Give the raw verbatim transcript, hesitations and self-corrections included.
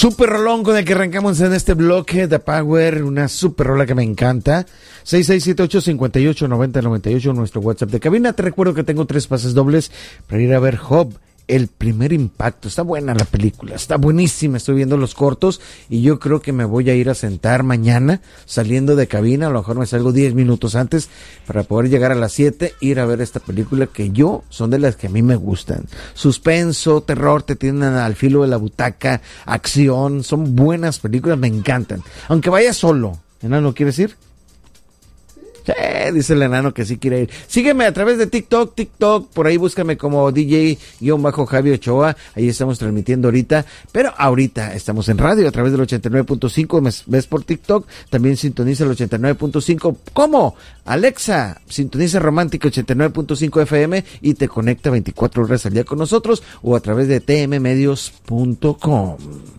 Super rolón con el que arrancamos en este bloque de Power, una super rola que me encanta. seis seis siete ocho, cinco ocho, nueve cero nueve ocho, nuestro WhatsApp de cabina. Te recuerdo que tengo tres pases dobles para ir a ver Job, el primer impacto. Está buena la película, está buenísima. Estoy viendo los cortos y yo creo que me voy a ir a sentar mañana saliendo de cabina. A lo mejor me salgo diez minutos antes para poder llegar a las siete, ir a ver esta película que yo, son de las que a mí me gustan. Suspenso, terror, te tienen al filo de la butaca, acción, son buenas películas, me encantan. Aunque vaya solo. ¿Enano, quieres ir? Sí, dice el enano que sí quiere ir. Sígueme a través de TikTok, TikTok, por ahí búscame como D J-Javi Ochoa, ahí estamos transmitiendo ahorita, pero ahorita estamos en radio a través del ochenta y nueve punto cinco, me ves por TikTok, también sintoniza el ochenta y nueve punto cinco, ¿cómo? Alexa, sintoniza Romántica ochenta y nueve punto cinco F M y te conecta veinticuatro horas al día con nosotros o a través de t m medios punto com.